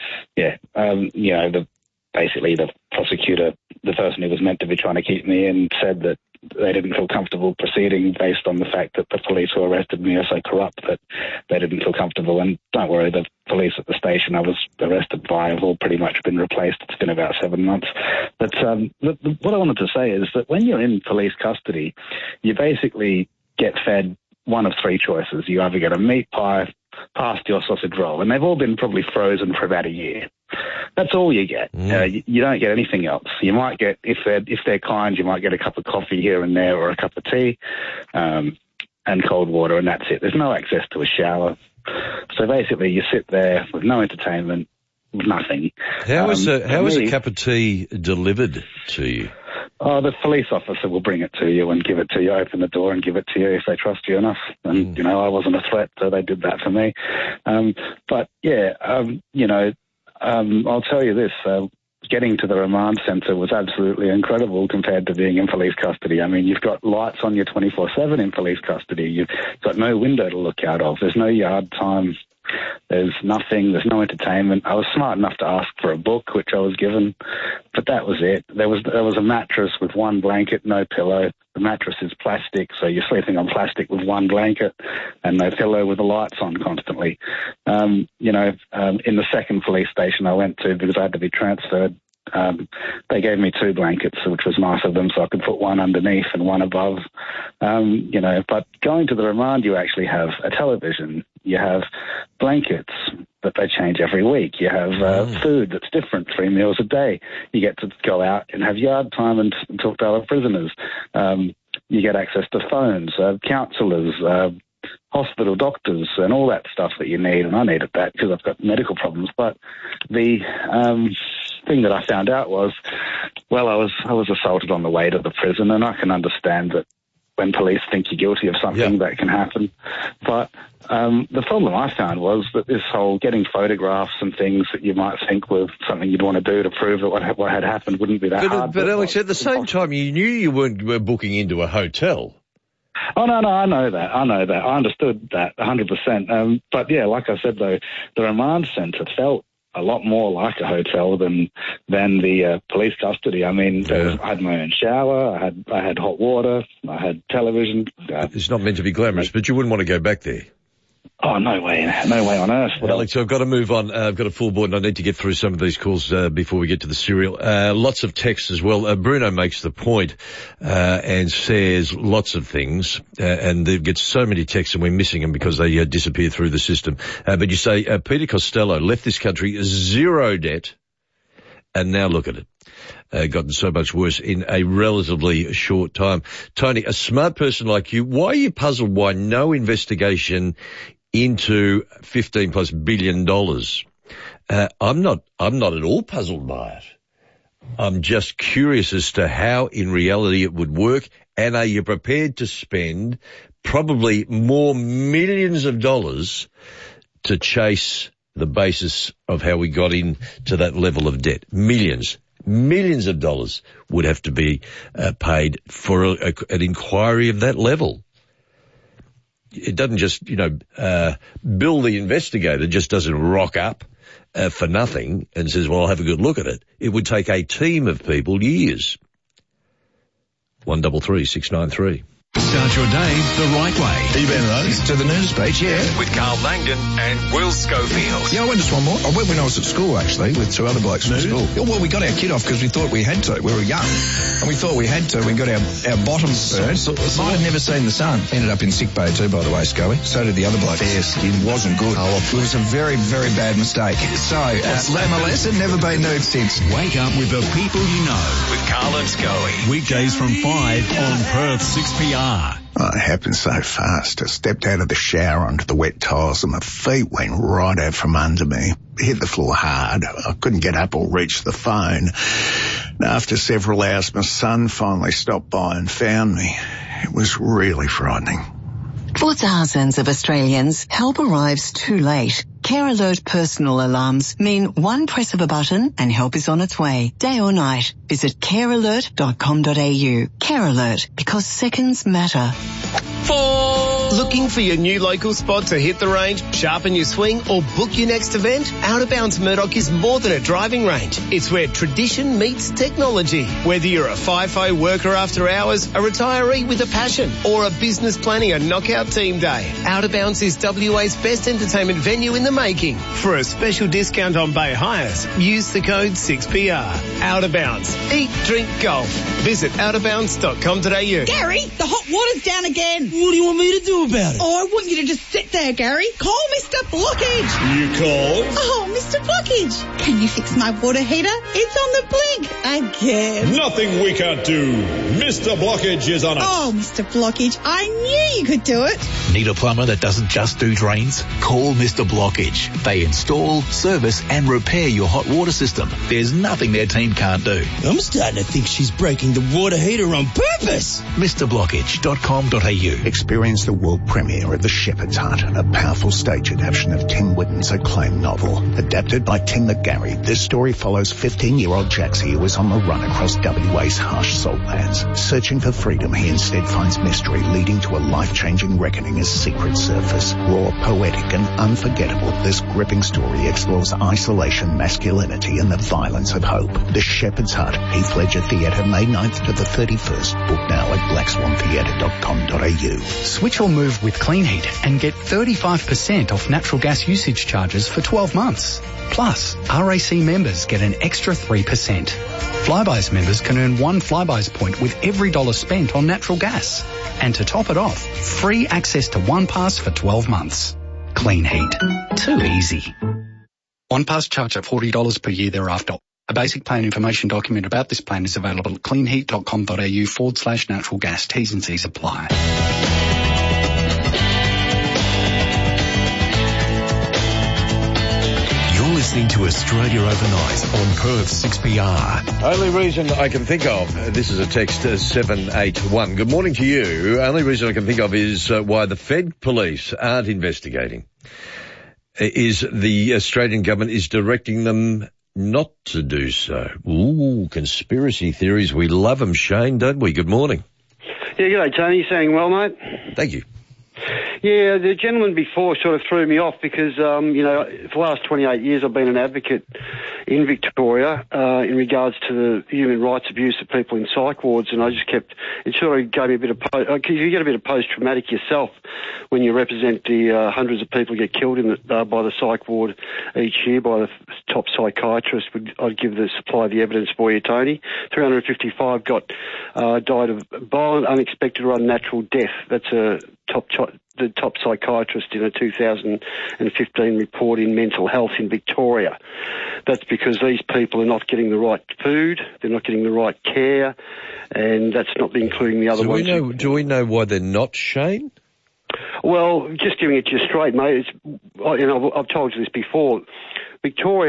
basically the prosecutor, the person who was meant to be trying to keep me in, said that they didn't feel comfortable proceeding based on the fact that the police who arrested me are so corrupt that they didn't feel comfortable. And don't worry, the police at the station I was arrested by have all pretty much been replaced. It's been about 7 months. But what I wanted to say is that when you're in police custody, you basically get fed one of three choices. You either get a meat pie, pasty or sausage roll, and they've all been probably frozen for about a year. That's all you get. You don't get anything else. You might get, if they're kind, you might get a cup of coffee here and there or a cup of tea and cold water, and that's it. There's no access to a shower. So basically you sit there with no entertainment, with nothing. How is a cup of tea delivered to you? Oh, the police officer will bring it to you and give it to you, open the door and give it to you if they trust you enough. And, I wasn't a threat, so they did that for me. I'll tell you this, getting to the remand centre was absolutely incredible compared to being in police custody. I mean, you've got lights on you 24/7 in police custody. You've got no window to look out of. There's no yard time. There's nothing. There's no entertainment. I was smart enough to ask for a book, which I was given, but that was it. There was a mattress with one blanket, no pillow. The mattress is plastic, so you're sleeping on plastic with one blanket and no pillow with the lights on constantly. In the second police station I went to, because I had to be transferred, they gave me two blankets, which was nice of them, so I could put one underneath and one above. But going to the remand, you actually have a television. You have blankets that they change every week. You have food that's different, 3 meals a day. You get to go out and have yard time and talk to other prisoners. You get access to phones, counsellors, hospital doctors and all that stuff that you need, and I needed that because I've got medical problems. But the thing that I found out was, I was assaulted on the way to the prison, and I can understand that when police think you're guilty of something, that can happen. But the problem I found was that this whole getting photographs and things that you might think were something you'd want to do to prove that what had happened wouldn't be that hard. But Alex, at the same time, you knew you weren't booking into a hotel. Oh, no, I know that. I understood that 100%. But yeah, like I said, though, the remand centre felt a lot more like a hotel than the police custody. I mean, I had my own shower, I had hot water, I had television. It's not meant to be glamorous, but you wouldn't want to go back there. Oh, no way on earth. Alex, I've got to move on. I've got a full board and I need to get through some of these calls before we get to the serial. Lots of texts as well. Bruno makes the point and says lots of things, and they get so many texts and we're missing them because they disappear through the system. But you say Peter Costello left this country 0 debt, and now look at it. gotten so much worse in a relatively short time. Tony, a smart person like you, why are you puzzled why no investigation into $15+ billion? I'm not at all puzzled by it. I'm just curious as to how in reality it would work, and are you prepared to spend probably more millions of dollars to chase the basis of how we got into that level of debt? Millions of dollars would have to be paid for an inquiry of that level. It doesn't just, Bill the investigator just doesn't rock up for nothing and says, well, I'll have a good look at it. It would take a team of people years. 133 693. Start your day the right way. Have you been to the news page? Yeah. With Carl Langdon and Will Schofield. Yeah, I went to Swanmore. I went when I was at school, actually, with two other blokes from school. Yeah, well, we got our kit off because we thought we had to. We were young. And we thought we had to. We got our bottoms burnt. Might have never seen the sun. Ended up in sick bay too, by the way, Scully. So did the other bloke. Fair skin. Wasn't good. It was a very, very bad mistake. So, learn my lesson. Never been nude since. Wake up with the people you know. With Carl and Scully. Weekdays from 5 on Perth 6PR. Oh, it happened so fast. I stepped out of the shower onto the wet tiles and my feet went right out from under me. Hit the floor hard. I couldn't get up or reach the phone. And after several hours, my son finally stopped by and found me. It was really frightening. For thousands of Australians, help arrives too late. Care Alert personal alarms mean one press of a button and help is on its way, day or night. Visit carealert.com.au. Care Alert, because seconds matter. Looking for your new local spot to hit the range, sharpen your swing, or book your next event? Out of Bounds Murdoch is more than a driving range. It's where tradition meets technology. Whether you're a FIFO worker after hours, a retiree with a passion, or a business planning a knockout team day, Out of Bounds is WA's best entertainment venue in the making. For a special discount on bay hires, use the code 6PR. Out of Bounds. Eat, drink, golf. Visit outofbounds.com.au. Gary, the hot water's down again. What do you want me to do about it? Oh, I want you to just sit there, Gary. Call Mr. Blockage. You called? Oh, Mr. Blockage. Can you fix my water heater? It's on the blink again. Nothing we can't do. Mr. Blockage is on it. Oh, Mr. Blockage, I knew you could do it. Need a plumber that doesn't just do drains? Call Mr. Blockage. They install, service and repair your hot water system. There's nothing their team can't do. I'm starting to think she's breaking the water heater on purpose. MrBlockage.com.au. Experience the world premiere of The Shepherd's Hut, a powerful stage adaptation of Tim Whitten's acclaimed novel. Adapted by Tim McGarry, this story follows 15-year-old Jaxie who is on the run across WA's harsh saltlands. Searching for freedom, he instead finds mystery leading to a life-changing reckoning as secrets surface. Raw, poetic and unforgettable, this gripping story explores isolation, masculinity and the violence of hope. The Shepherd's Hut, Heath Ledger Theatre, May 9th to the 31st. Book now at blackswantheatre.com.au. Switch or move with Clean Heat and get 35% off natural gas usage charges for 12 months. Plus, RAC members get an extra 3%. Flybuys members can earn 1 Flybuys point with every dollar spent on natural gas. And to top it off, free access to OnePass for 12 months. Clean Heat. Too easy. OnePass charge at $40 per year thereafter. A basic plan information document about this plan is available at cleanheat.com.au/natural gas. T's and C's apply. You're listening to Australia Overnight on Perth 6PR. Only reason I can think of, this is a text 781. Good morning to you. Only reason I can think of is why the Fed police aren't investigating. Is the Australian government is directing them not to do so. Ooh, conspiracy theories. We love them, Shane, don't we? Good morning. Yeah, g'day, Tony. You saying well, mate? Thank you. Yeah, the gentleman before sort of threw me off because, for the last 28 years I've been an advocate in Victoria in regards to the human rights abuse of people in psych wards, and I just kept, it sort of gave me a bit of, you get a bit of post-traumatic yourself when you represent the hundreds of people who get killed by the psych ward each year by the top psychiatrist. I'd give the supply the evidence for you, Tony. 355 died of violent, unexpected or unnatural death. That's the top psychiatrist in a 2015 report in Mental Health in Victoria. that's because these people are not getting the right food, they're not getting the right care, and that's not including the other ones. Do we know why they're not, Shane? Well, just giving it to you straight, mate, I've told you this before. Victoria